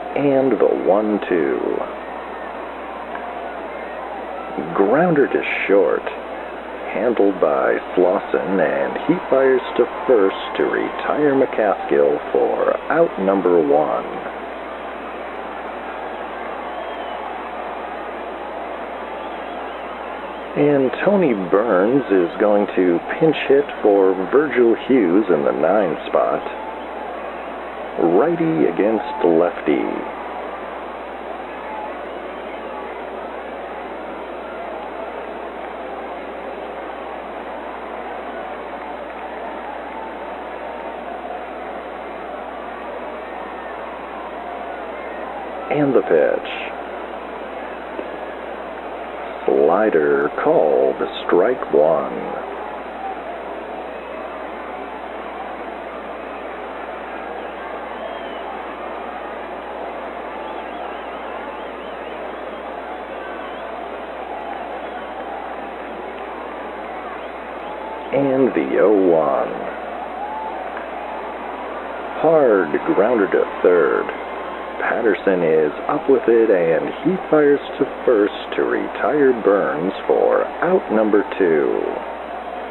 And the 1-2. Grounder to short, handled by Slauson, and he fires to first to retire McCaskill for out number 1. And Tony Burns is going to pinch hit for Virgil Hughes in the 9 spot. Righty against lefty. And the pitch. Slider called strike 1. And the 0-1. Hard grounder to third. Patterson is up with it, and he fires to first to retire Burns for out number 2.